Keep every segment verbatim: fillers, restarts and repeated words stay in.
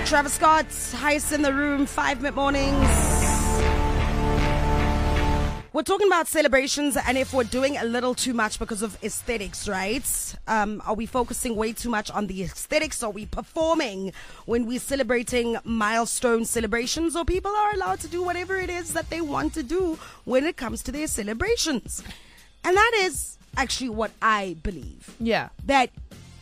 Travis Scott, Heist in the Room, five mid mornings. We're talking about celebrations and if we're doing a little too much because of aesthetics, right? Um, are we focusing way too much on the aesthetics? Are we performing when we're celebrating milestone celebrations? Or people are allowed to do whatever it is that they want to do when it comes to their celebrations? And that is actually what I believe. Yeah. That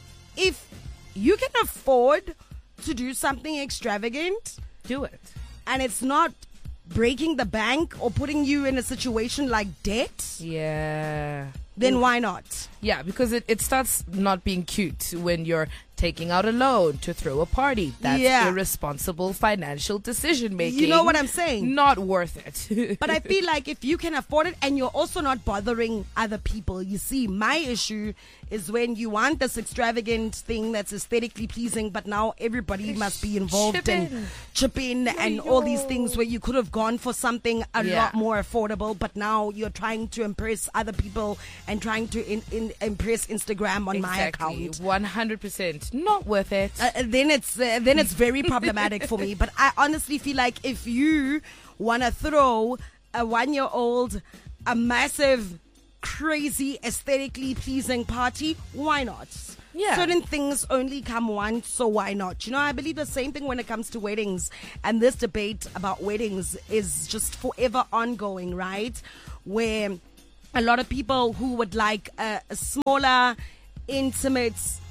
if you can afford to do something extravagant, do it. And it's not breaking the bank or putting you in a situation like debt, yeah, then Ooh. Why not? Yeah, because it, it starts not being cute when you're taking out a loan to throw a party. That's yeah. irresponsible financial decision making. You know what I'm saying? Not worth it. But I feel like if you can afford it and you're also not bothering other people. You see, my issue is when you want this extravagant thing that's aesthetically pleasing, but now everybody must be involved chip and in. chip in and Yo. all these things where you could have gone for something a yeah. lot more affordable, but now you're trying to impress other people and trying to in, in, impress Instagram on exactly. my account. one hundred percent. Not worth it. Uh, then it's uh, then it's very problematic for me. But I honestly feel like if you want to throw a one-year-old a massive, crazy, aesthetically pleasing party, why not? Yeah. Certain things only come once, so why not? You know, I believe the same thing when it comes to weddings. And this debate about weddings is just forever ongoing, right? Where a lot of people who would like a, a smaller, intimate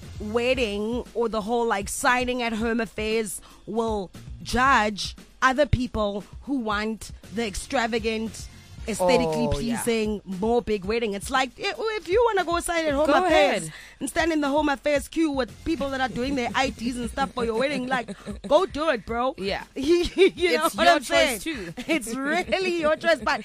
wedding or the whole like signing at home affairs will judge other people who want the extravagant, aesthetically oh, pleasing, yeah. more big wedding. It's like if you want to go sign at home go affairs ahead. and stand in the home affairs queue with people that are doing their I Ds and stuff for your wedding, like go do it, bro. Yeah. you know it's what your I'm choice saying? too. It's really your choice, but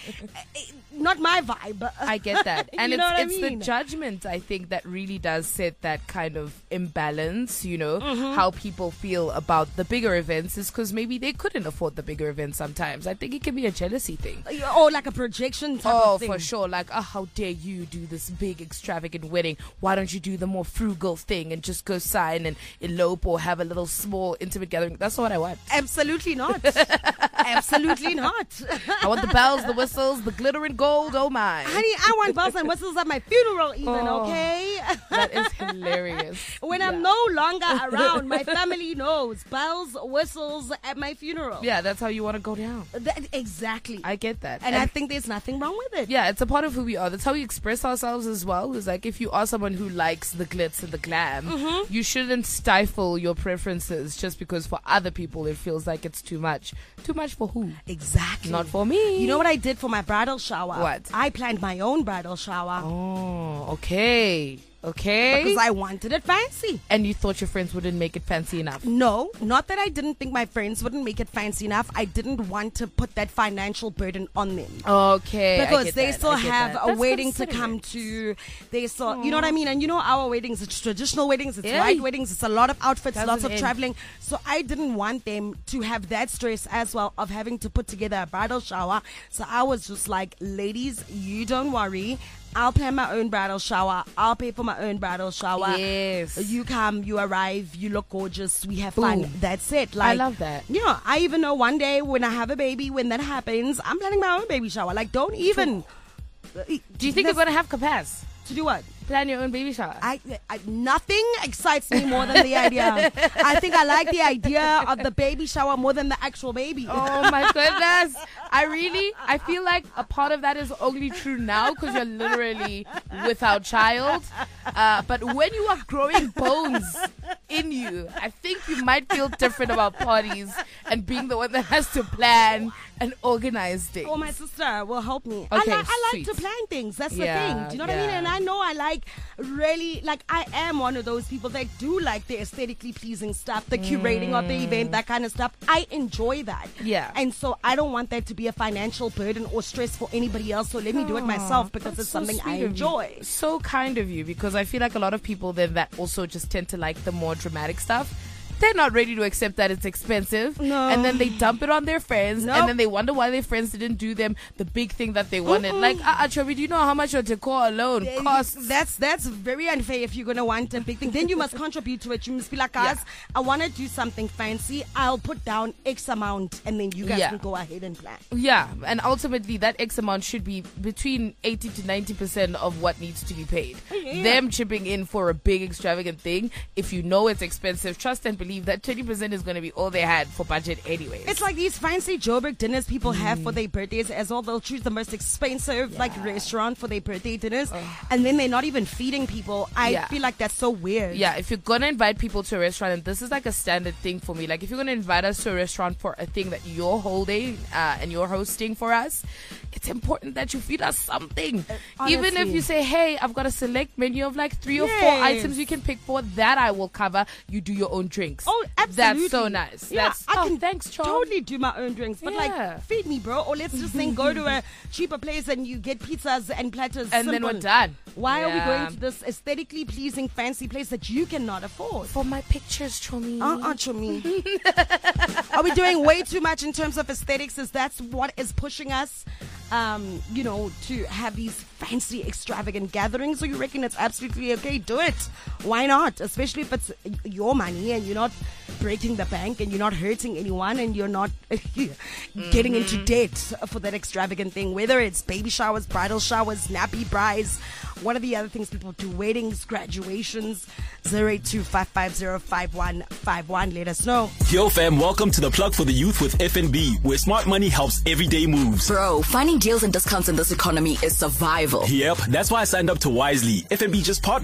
not my vibe. I get that. And you know it's, it's I mean? the judgment, I think, that really does set that kind of imbalance, you know, mm-hmm. how people feel about the bigger events is because maybe they couldn't afford the bigger events sometimes. I think it can be a jealousy thing. Or like a projection type oh, of thing. for sure. Like, oh, how dare you do this big extravagant wedding? Why don't you do the more frugal thing and just go sign and elope or have a little small intimate gathering? That's not what I want. Absolutely not. Absolutely not. I want the bells, the whistles, the glitter and gold. Oh my. Honey, I want bells and whistles at my funeral even, oh, okay? That is hilarious. When yeah. I'm no longer around, my family knows. Bells, whistles at my funeral. Yeah, that's how you want to go down. That, exactly. I get that. And, and I think there's nothing wrong with it. Yeah, it's a part of who we are. That's how we express ourselves as well. It's like if you are someone who likes the glitz and the glam, mm-hmm. you shouldn't stifle your preferences just because for other people it feels like it's too much. Too much for who? Exactly. Not for me. You know what I did for my bridal shower? What? I planned my own bridal shower. Oh, okay. Okay. Because I wanted it fancy. And you thought your friends wouldn't make it fancy enough? No, not that I didn't think my friends wouldn't make it fancy enough. I didn't want to put that financial burden on them. Okay. Because they that. still have that. a That's wedding to come to. They still, Aww. You know what I mean? And you know our weddings, it's traditional weddings, it's yeah. white weddings, it's a lot of outfits, Doesn't lots of end. traveling. So I didn't want them to have that stress as well of having to put together a bridal shower. So I was just like, ladies, you don't worry. I'll plan my own bridal shower. I'll pay for my own bridal shower. Yes. You come, you arrive, you look gorgeous, we have fun. Boom. That's it. Like, I love that. Yeah, I even know one day when I have a baby, when that happens, I'm planning my own baby shower. Like, don't even. Do you think you're going to have capacity? To do what? Plan your own baby shower. I, I nothing excites me more than the idea. I think I like the idea of the baby shower more than the actual baby. Oh my goodness. I really, I feel like a part of that is only true now because you're literally without child. Uh, but when you are growing bones in you, I think you might feel different about parties and being the one that has to plan and organize things. Oh, my sister will help me. Okay, I, li- I like sweet. to plan things. That's Yeah, the thing. Do you know what yeah. I mean? And I know I like really, like, I am one of those people that do like the aesthetically pleasing stuff, the curating of the event, that kind of stuff. I enjoy that. Yeah. And so I don't want that to be a financial burden or stress for anybody else. So let me do it myself because That's it's so something I sweet of enjoy. you. So kind of you, because I feel like a lot of people then that also just tend to like the more dramatic stuff they're not ready to accept that it's expensive. No. And then they dump it on their friends. Nope. And then they wonder why their friends didn't do them the big thing that they wanted. Mm-mm. Like, uh-uh, Chobi, do you know how much your decor alone Yeah, costs? That's that's very unfair if you're gonna want a big thing. Then you must contribute to it. You must be like, guys, Yeah. I wanna do something fancy. I'll put down X amount and then you guys Yeah. can go ahead and plan. Yeah, and ultimately that X amount should be between eighty to ninety percent of what needs to be paid. Yeah. Them chipping in for a big extravagant thing, if you know it's expensive, trust and believe that twenty percent is going to be all they had for budget anyways. It's like these fancy Joburg dinners people have for their birthdays as well. They'll choose the most expensive like restaurant for their birthday dinners, and then they're not even feeding people. I Yeah. feel like that's so weird. Yeah, if you're gonna invite people to a restaurant, and this is like a standard thing for me, like if you're gonna invite us to a restaurant for a thing that you're holding uh, and you're hosting for us, it's important that you feed us something. Even if honestly. you say, hey, I've got a select menu of like three or four Yes. items you can pick for, that I will cover. You do your own drinks. Oh, absolutely. That's so nice. Yeah, That's, I oh, can thanks, Charm. totally do my own drinks, but Yeah. like feed me, bro. Or let's just then go to a cheaper place and you get pizzas and platters. And then simple. we're done. Why are we Yeah. going to this aesthetically pleasing fancy place that you cannot afford? For my pictures, Chomi. Uh-uh, Chomi. Are we doing way too much in terms of aesthetics? Is that's what is pushing us, um, you know, to have these fancy, extravagant gatherings? Or you reckon it's absolutely okay? Do it. Why not? Especially if it's your money and you're not breaking the bank and you're not hurting anyone and you're not getting into debt for that extravagant thing. Whether it's baby showers, bridal showers, nappy brides, what are the other things people do? Weddings, graduations. zero eight two five five zero five one five one. Let us know. Yo fam, welcome to the Plug for the Youth with F N B, where smart money helps everyday moves. Bro, finding deals and discounts in this economy is survival. Yep, that's why I signed up to Wisely. F N B just partnered